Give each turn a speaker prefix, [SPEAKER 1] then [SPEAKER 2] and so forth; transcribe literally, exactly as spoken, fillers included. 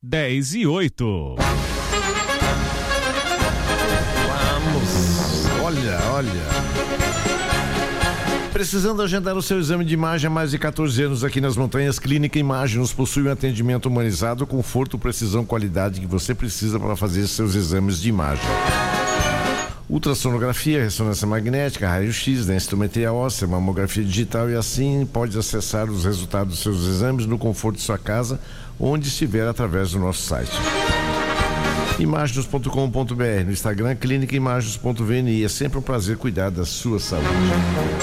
[SPEAKER 1] dez e oito.
[SPEAKER 2] Vamos. Olha, olha. Precisando agendar o seu exame de imagem há mais de quatorze anos aqui nas Montanhas, Clínica Imagem nos possui um atendimento humanizado, conforto, precisão, qualidade que você precisa para fazer seus exames de imagem. Ultrassonografia, ressonância magnética, raio-x, densitometria óssea, mamografia digital e assim pode acessar os resultados dos seus exames no conforto de sua casa, onde estiver, através do nosso site. imaginos ponto com ponto br, no Instagram, clínica imaginos ponto v n i. É sempre um prazer cuidar da sua saúde.